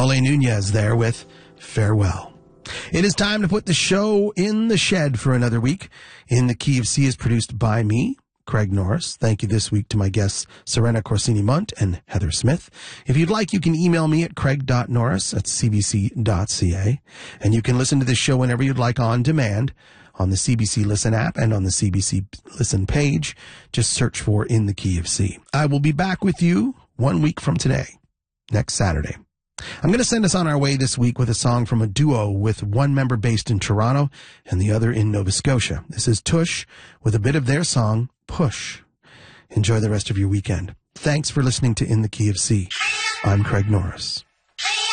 Ole Nunez there with Farewell. It is time to put the show in the shed for another week. In the Key of C is produced by me, Craig Norris. Thank you this week to my guests, Serena Corsini-Munt and Heather Smith. If you'd like, you can email me at craig.norris@cbc.ca. And you can listen to this show whenever you'd like on demand on the CBC Listen app and on the CBC Listen page. Just search for In the Key of C. I will be back with you 1 week from today, next Saturday. I'm going to send us on our way this week with a song from a duo with one member based in Toronto and the other in Nova Scotia. This is Tush with a bit of their song, Push. Enjoy the rest of your weekend. Thanks for listening to In the Key of C. I'm Craig Norris.